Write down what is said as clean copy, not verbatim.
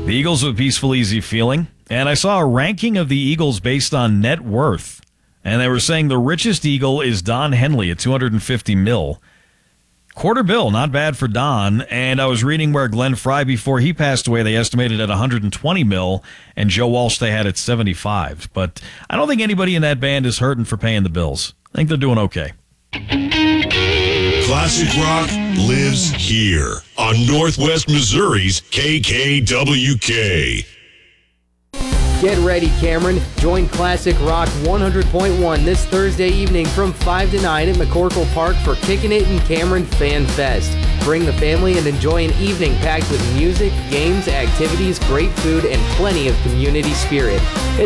The Eagles with Peaceful Easy Feeling. And I saw a ranking of the Eagles based on net worth. And they were saying the richest Eagle is Don Henley at $250 million. Quarter bill, not bad for Don. And I was reading where Glenn Fry, before he passed away, they estimated at $120 million, and Joe Walsh they had at $75. But I don't think anybody in that band is hurting for paying the bills. I think they're doing okay. Classic rock lives here on Northwest Missouri's KKWK. Get ready, Cameron. Join Classic Rock 100.1 this Thursday evening from 5 to 9 at McCorkle Park for Kickin' It in Cameron Fan Fest. Bring the family and enjoy an evening packed with music, games, activities, great food, and plenty of community spirit.